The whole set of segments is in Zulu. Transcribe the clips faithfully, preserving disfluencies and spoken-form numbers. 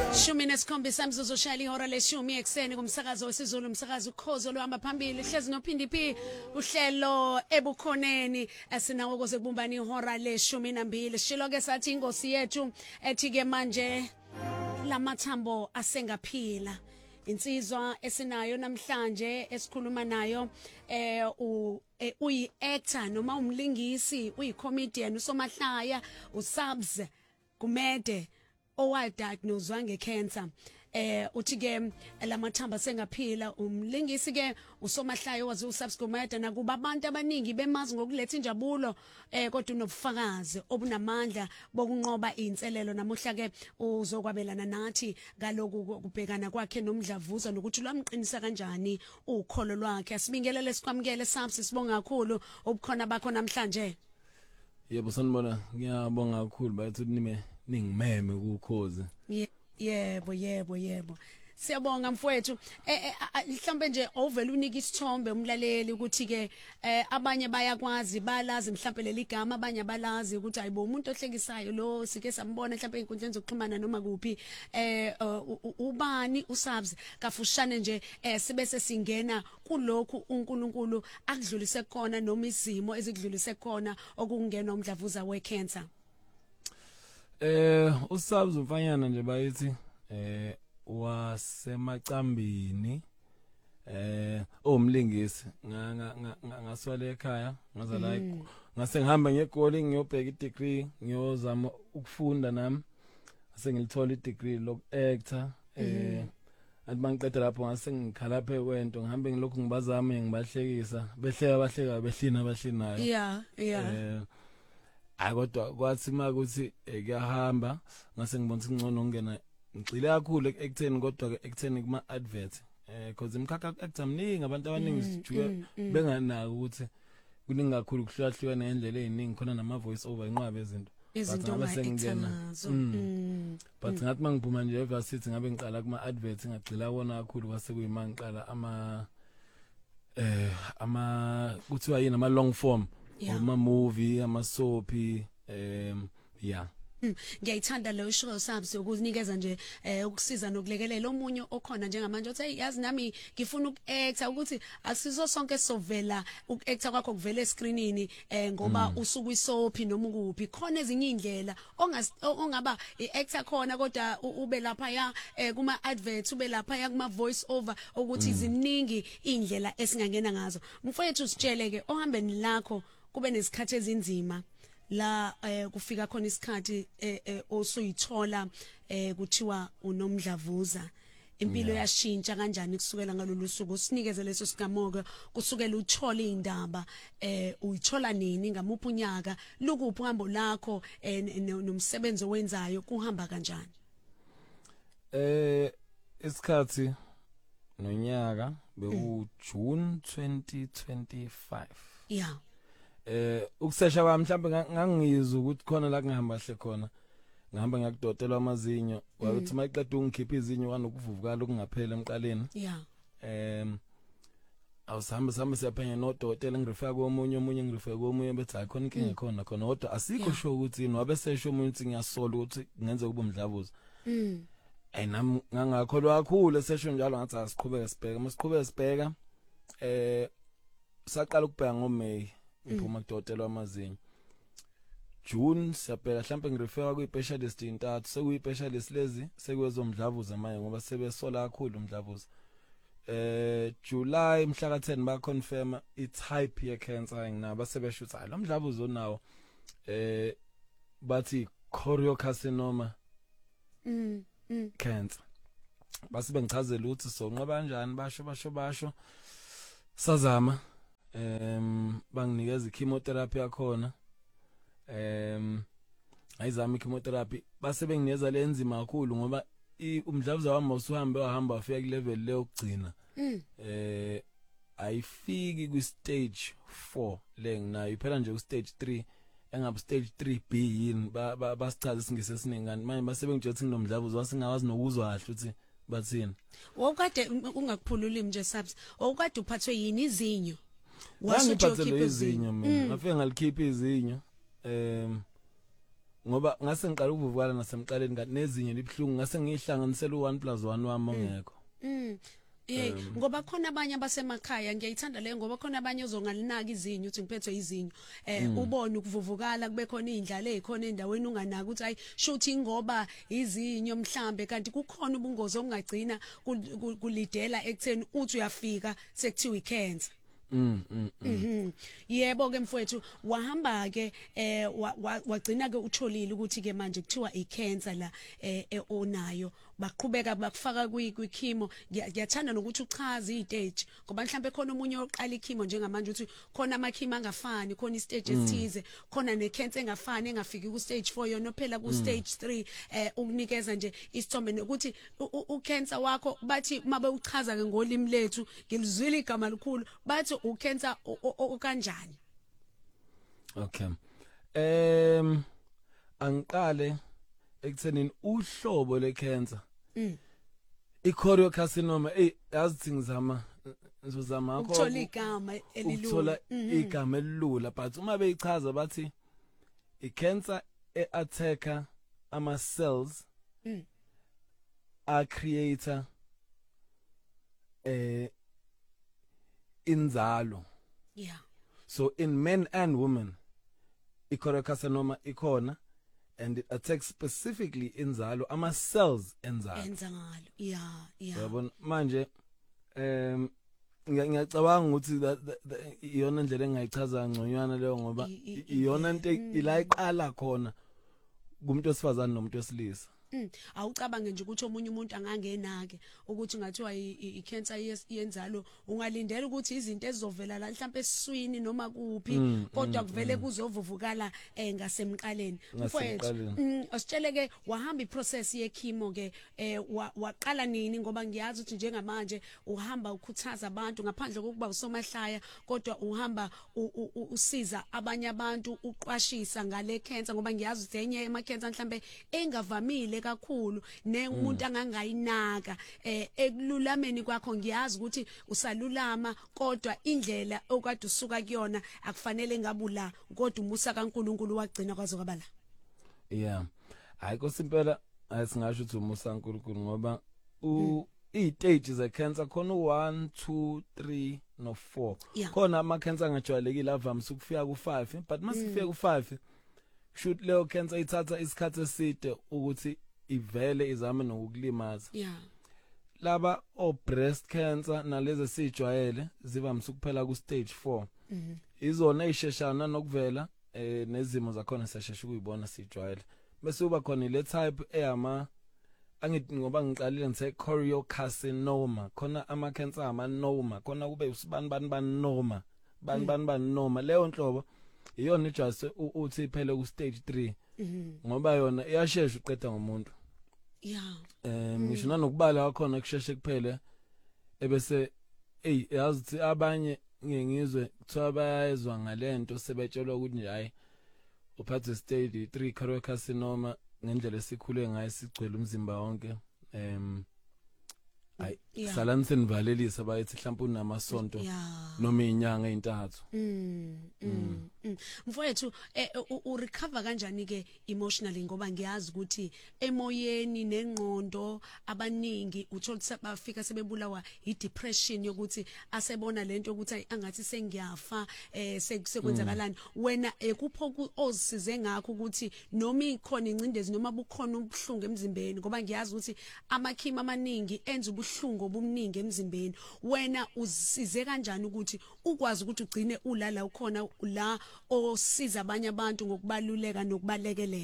Shumi nesikhombisa imzuzu shayela ihora leshumi ekseni kumsakazo wesiZulu umsakazo ukhozo lohamba phambili hlezi nophindi phi uhlelo ebukhoneni esinawo ukuze kubumbana ihora leshumi nambili shilo ke sathi ingosi yethu ethi ke manje lamathambo asengaphila insizwa esinayo namhlanje esikhuluma nayo eh uyi actor noma umlingisi uyi comedian usomahlaya uSubs Gumede owa-diagnosed nge-cancer eh uthi ke lamathamba sengaphila umlingisi ke usomahlaya wazi uSubs Gumede nakuba abantu abaningi bemazi ngokuletha injabulo eh kodwa unobufakazi obunamandla bokunqoba inselelo namuhla ke uzokwabelana nathi ngaloku kubhekana kwakhe nomdlavuza nokuthi lwamqinisa kanjani ukholo lwakhe asibingelele sikwamukele Subs sibonga kakhulu obukhona bakho namhlanje. Yebo sanibona ngiyabonga kakhulu bayithi nime ningimeme ukukhoza. Yebo yebo yebo. Siyabonga mfowethu eh mhlambe nje ovela unika isithombe umlaleli ukuthi ke abanye bayakwazi balazi mhlambe leli gama abanye balazi ukuthi ayibo umuntu ohlekisayo lo sike sambona mhlambe einkundleni zokuxhumana noma kuphi eh ubani uSubs kafushane nje sibese singena kulokhu uNkulunkulu akudlulise khona noma izimo ezikudlulise khona okungenwa umdlavuza wecancer. Eh uSubs umfanyana nje bayithi eh wasemacambini eh omlingisi ngaswala ekhaya ngaza la ngase ngihamba ngegoli ngiyobheka i-degree ngiyozama ukufunda nami ngase ngilithola i-degree loku actor eh athi mangiqeda lapho ngase ngikhala phe kwento ngihambe ngilokhu ngibazama ngibahlekisa behleka bahleka behlina bahlinayo yeah yeah eh akodwa kwathi makuthi kuyahamba ngase ngibona ukuthi ngcono ngena ngicile kakhulu ekutheni kodwa ekutheni kuma advert eh because imkhakha actor mningi abantu abaningi sijuke benganaka ukuthi kuningi kakhulu kuhlahluka nendlela eziningi khona nama voice over inqwabe izinto izinto ngiyacela but ngathi mangiphuma nje evarsity ngabe ngiqala kuma advert ngagcila wona kakhulu kwase kuyima ngiqala ama eh ama kuthiwa yini ama long form ama movie ama soapy em yeah. Ngiyayithanda lo show Subs ukuzinikeza nje ukusiza nokulekelela omunye okhona njengamanje uthi yazi nami ngifuna ukuactor ukuthi asizo sonke sovela ukuactor kwakho kuvela escreenini ngoba usuku isoapy noma ukuphi khona ezinye indlela ongaba iactor khona kodwa ube lapha ya kuma adverts ube lapha ya kuma voice over ukuthi iziningi indlela esingangena ngazo mfowethu sitshele ke ohambeni lakho kube nesikhathi ezinzima la kufika khona isikhathi osuyithola kuthiwa unomdlavuza impilo yashintsha kanjani kusukela ngalolu suku usinikeze leso sigamoke kusukela uthola indaba uyithola nini ngamuphi unyaka lokuphi uhambo lakho nomsebenzi owenzayo kuhamba kanjani eh isikhathi nonyaka beku June twenty twenty-five yeah eh ukusesha kwami mhlambe ngangizwa ukuthi khona la ngihamba hle khona ngihamba ngiyakudotelwa amazinyo wakuthi mayiqeda ungikhipha izinyo kanokuvuvuka lokungaphela emqaleni yeah em awusihamba sihamba siyaphenya nodokotela ngirifaka komunye omunye ngirifaka komunye bethi ayikhona inkinga khona khona kodwa asikho sho ukuthi yini wabe sesho omunye ukuthi ngiyasola ukuthi ngenze kube umdlavuza mm ayinami ngangakholwa kakhulu esesho njalo ngathi asiqhubeke sibheka masiqhubeke sibheka eh saqala ukubheka ngoMay ngiphuma kudotelwa amazinyo June siyabheka mhlambe ngirefera ku specialist intathu sekuyi specialist lezi sekwezomdlavuza manje ngoba sebesola kakhulu umdlavuza eh July mhla ka ten ba confirm I type ye cancer nginaba sebeshutha hayi lo mdlavuza onawo eh bathi choriocarcinoma mm mm cancer base bengichazela ukuthi sonqoba kanjani basho basho basho sazama em banginikeza ichemotherapy yakhona em ayizama ichemotherapy base benginikeza lenzima kakhulu ngoba umdlavuza wami usuhambe wahamba wafika ku level le yokugcina eh ayifiki ku stage four le nginayo iphela nje ku stage three engabe stage three B yini basichaza singise siningani manje base bengitsho nginomdlavuza wasingawazi nokuzwa kahle ukuthi bathini wokade ungakuphulula nje Subs wokade uphathwe yini izinyo washo izinyo mina ngafika ngalikhipha izinyo em ngoba ngase ngiqala ukuvuvukala nasemqaleni kanti nezinye libhlungu ngase ngihlanganisela u one plus one wami ongekho. Mm. Eh ngoba khona abanye abasemakhaya ngiyayithanda le ngoba khona abanye ozongalinaki izinyo uthi ngiphethwe izinyo eh ubone ukuvuvukala kube khona indlala ezikhona endaweni unganaki ukuthi ayi shuthi ngoba izinyo mhlambe kanti kukhona ubungozi ongagcina kulidela ekutheni uthi uyafika sekuthiwa icancer. Mm mm. Mhm. Yebo ke mfowethu wahamba ke eh wagcina ke utholile ukuthi ke manje kuthiwa icancer la eh onayo baqhubeka bakufaka kwikhimo ngiyathanda nokuthi uchaze istage ngoba mhlambe khona umunye oqala ikhimo njengamanje uthi khona amakhimo angafani khona istage esithize khona necancer engafani engafiki ku stage four yona phela ku stage three eh ukunikeza nje isithombe nokuthi ucancer wakho bathi mabe uchaza ke ngolimi lethu ngilizwile igama likhulu bathi ucancer okanjani. Okay. Em angiqale ekuthenini uhlobo lecancer. Mm. I-choriocarcinoma eh yazi ngizama ngizozama akho ukuthola igama elilula ukuthola igama elilula but uma beyichaza bathi i-cancer e-attacka ama cells mm. a creator eh inzalo. Yeah. So in men and women i-choriocarcinoma ikhona and it attacks specifically inzalo ama cells enzalo. Enzalo. Yeah, yeah. Yabona manje em ngiyacabanga ukuthi iyona ndlela engayichaza ngconywana leyo ngoba iyona into ila iqala khona kumuntu osifazana nomuntu wesilisa. Mm awucabange nje ukuthi omunye umuntu angangenake ukuthi ngathiwa icancer yenzalo ungalindela ukuthi izinto ezizovela la mhlawumbe esiswini noma kuphi kodwa kuvele kuzovuvukala eh ngasemqaleni mfowethu asitshele ke wahamba iprocess yechemo ke eh waqala nini ngoba ngiyazi ukuthi njengamanje uhamba ukhuthaza abantu ngaphandle kokuba usomahlaya kodwa uhamba usiza abanye abantu uqwashisa ngale cancer ngoba ngiyazi ukuthi enye ema cancer mhlawumbe engavamile kakhulu nemuntu angangayinaka eh ekululameni kwakho ngiyazi ukuthi usalulama kodwa indlela okade usuka kuyona akufanele ngabula kodwa umusa kaNkuluNkulu wagcina kwazo kwabala. Yeah. Hayi kosimpela asingasho ukuthi umusa kaNkuluNkulu ngoba u i-stages ze cancer khona one two three no four. Khona ama cancer angajwayelekile avamise ukufika ku five but masifika ku five shoot leyo cancer ithatha isikhathi eside ukuthi ivele izame nokulimaza. Yeah. Laba o breast cancer nalezi sijwayele zivamise ukuphela ku stage four. Mhm. Izona ezisheshana nokuvela eh nezimo zakhona sesheshe ukuyibona sijwayele. Bese uba khona le type eyama angithi ngoba ngiqalile ngithe choriocarcinoma khona ama cancer ama noma khona kube usibani bani bani noma bani bani bani noma leyo nhlobo iyona ijase uthi iphele ku stage three ngoba yona iyashesha uqeda ngomuntu. Yeah. Eh ngisho nanokubala wakhona kusheshe kuphele ebese hey yazi ukuthi abanye ngiyengizwe kuthiwa bayezwa ngalento sebetshelwa ukuthi nje hayi uphathe stage three choriocarcinoma ngendlela esikhule ngayo sigcwele umzimba wonke em ay salani senivalelisa bayithi mhlawumbe unamasonto noma inyanga ezintathu. Mm. Mfowethu u recover kanjani ke emotionally ngoba ngiyazi ukuthi emoyeni nengqondo abaningi uthola bafika sebebulawa i depression yokuthi asebona lento ukuthi angathi sengiyafa eh sekwenzakalani wena ekupho ozisize ngakho ukuthi noma ikhona incindezi noma bukhona ubuhlungu emzimbeni ngoba ngiyazi ukuthi amakhima amaningi enza ubuhlungu obumningi emzimbeni wena uzisize kanjani ukuthi ukwazi ukuthi ugcine ulala ukhona la osiza abanye abantu ngokubaluleka nokubalekelela.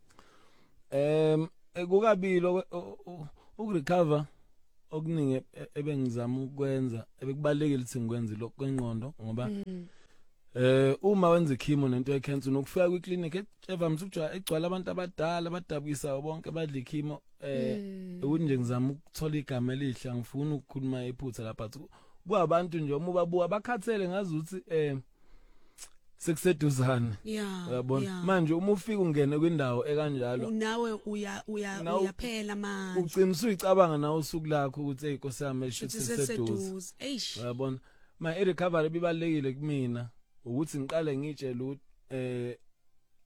Em ekukabilo ukurecover okuningi ebengizama ukwenza ebekubalekile ukuthi ngikwenze lokho kwengqondo ngoba eh uma wenza ichemo nento yecancer nokufika kwiclinic evamise ukujwa egcwala abantu abadala abadabukisa bonke badla ichemo eh ukuthi nje ngizama ukuthola igama elihle ngifuna ukukhuluma iphutha lapha kuabantu nje uma babuka bakhathele ngazi ukuthi eh sekuseduzana. Yabona manje uma ufika ungene kwindawo ekanjalo nawe uya uya uyaphela manje uqinisa uyicabanga nawe usuku lakho ukuthi hey Nkosi yami eshithi seseduze. Yabona ma i-recovery bibalekile kumina ukuthi ngiqale ngitshele ukuthi eh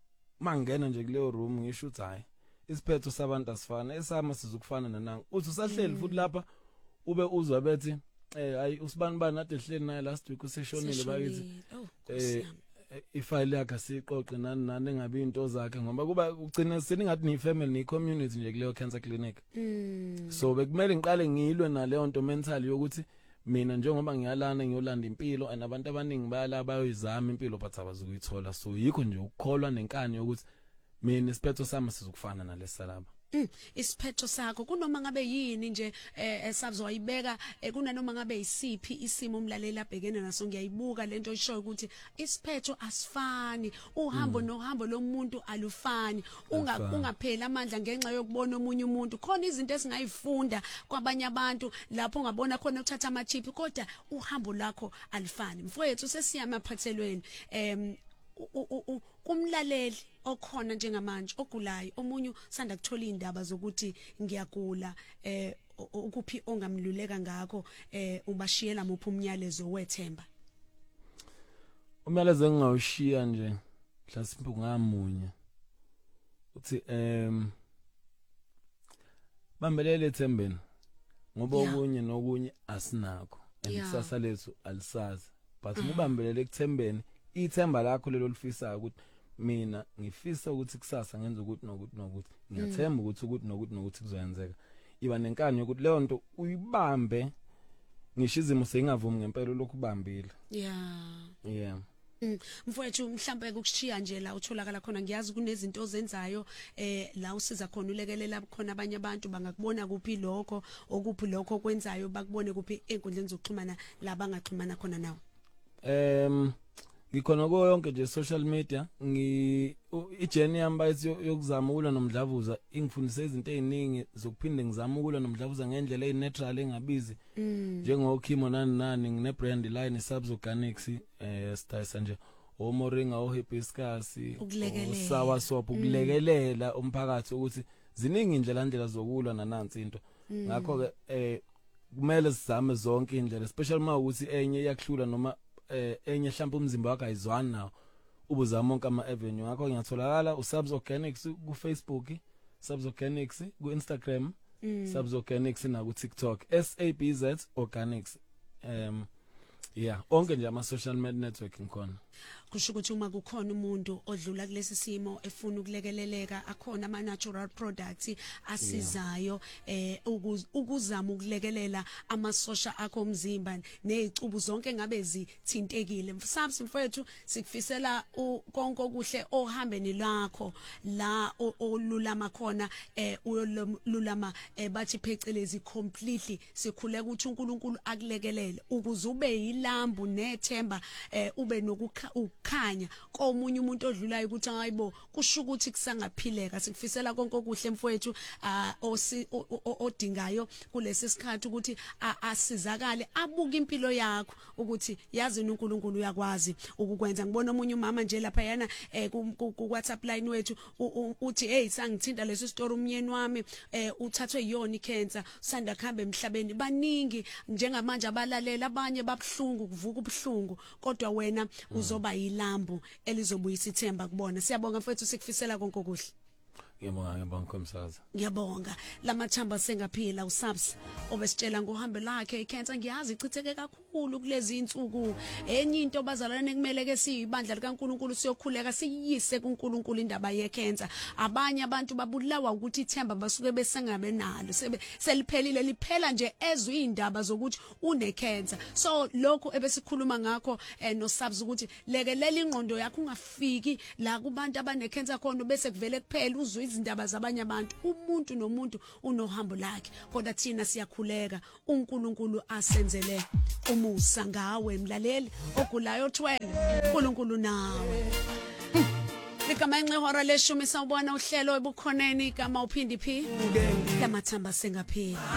mangena nje kuleyo room ngisho uthi hayi isiphetho sabantu asifana esama sizukufana nananga uthi usahleli futhi lapha ube uzwa bethi eh hayi usibani bani ade hleli naye last week useshonile bayithi eh ifile yakhe siqoqe nani nani engabe into zakhe ngoba kuba ugcina seningathi ni family ni community nje kuleyo cancer clinic so bekumele ngiqale ngilwe naleyo nto mental yokuthi mina njengoba ngiyalana ngiyolanda impilo and abantu abaningi bayala bayoyizama impilo but abazukuyithola so yikho nje ukukholwa nenkani yokuthi mina isiphetho sami sizokufana nalesalaba Mm, isiphetho sakho kunoma ngabe yini nje esazoyibeka kunanoma ngabe isiphi isimo umlaleli abhekene naso ngiyayibuka lento oyishoyo ukuthi isiphetho asifani uhambo nohambo lomuntu alufani ungaphela amandla ngenxa yokubona omunye umuntu khona izinto esingayifunda kwabanye abantu lapho ungabona khona uthatha amachipi kodwa uhambo lakho alifani mfowethu sesiyama phathelweni em kumlaleli okhona njengamanje ogulayo omunye sanda kuthola indaba zokuthi ngiyagula eh ukuphi ongamluleka ngakho eh ubashiyela muphi umnyalezo wethemba umyalezo engawushiya nje mhlasimpe ngamunye uthi em bambelele ethembeni ngoba okunye nokunye asinakho andisasa lethu alisazi but ubambelele ekuthembeni ithemba lakho lelo lifisa ukuthi mina ngifisa ukuthi kusasa ngenza ukuthi nokuthi nokuthi ngiyathemba ukuthi ukuthi nokuthi nokuthi kuzoyenzeka iba nenkani yokuthi leyo nto uyibambe ngisho izimo sengavumi ngempela lokubambile yeah yeah mfowethu mhlambe ukushiya nje la utholakala khona ngiyazi kunezinto ozenzayo eh la usiza khona ulekelela khona abanye abantu bangakubona kuphi lokho okuphi lokho kwenzayo bakubone kuphi enkundleni zokuxhumana la bangaxhumana khona nawe em ngikhona ko yonke nje social media ngi ijourney yami bayithi yokuzama ukulwa nomdlavuza ingifundise izinto eziningi zokuphinde ngizama ukulwa nomdlavuza ngendlela ezinatural engabizi njengokhimo nani nani ngine brand line Subs Organics eh style nje omoringa ohibiscus usawa swap ukulekelela umphakathi ukuthi ziningi indlela indlela zokulwa nanansi into ngakho ke eh kumele sizame zonke indlela especially uma ukuthi enye iyakhhlula noma eh enye mhlawumbe umzimba wakhe ayizwani nawo ubuzama onke ama avenue ngakho ngiyatholakala uSubs Organics ku Facebook Subs Organics ku Instagram Subs Organics na ku TikTok S A B Z Organics um yeah onke nje ama social media network ngikhona kusho ukuthi uma kukhona umuntu odlula kulesi simo efuna ukulekeleleka akhona ama natural products asizayo eh ukuzama ukulekelela amasosha akho omzimba nezicubu zonke ngabe zithintekile Subs mfowethu sikufisela konke okuhle ohambeni lakho la olulama khona eh uyolulama bathi phecelezi completely sikhuleka ukuthi uNkulunkulu akulekelele ukuze ube yilambu nethemba eh ube nokukha khanya komunye umuntu odlulayo ukuthi hayibo kusho ukuthi kusangaphileka sikufisela konke okuhle mfowethu odingayo kulesi sikhathi ukuthi asizakale abuke impilo yakho ukuthi yazi uNkulunkulu uyakwazi ukukwenza ngibona omunye umama nje lapha yana ku WhatsApp line wethu uthi hey sangithinta leso story umnyeni wami uthathwe iyona icancer usanda kuhamba emhlabeni baningi njengamanje abalalela abanye babhlungu kuvuka ubhlungu kodwa wena uzoba ilambu elizobuyisa ithemba kubona siyabonga mfowethu sikufisela konke okuhle ngiyabonga ngiyabonga komsaza ngiyabonga lamathamba sengaphila uSubs obesitshela ngohambe lakhe icancer ngiyazi ichitheke kakhulu kulezi insuku enye into bazalwane kumele ke siyibandla likaNkuluNkulu siyokhuleka siyise kuNkulunkulu indaba yecancer abanye abantu babulawa ukuthi ithemba basuke besengabe nalo seliphelile liphela nje ezwe indaba zokuthi une cancer so lokho ebesikhuluma ngakho no Subs ukuthi lekelela ingqondo yakho ungafiki la kubantu abane cancer khona bese kuvele kuphela uzwe izindaba zabanye abantu umuntu nomuntu unohambo lakhe kodwa thina siyakhuleka uNkulunkulu asenzele umusa ngawe mlaleli ogulayo twelve uNkulunkulu nawe Ligama ingcehora leshumi sawubona uhlelo ebukhoneni igama uphindi phi lamathamba sengaphila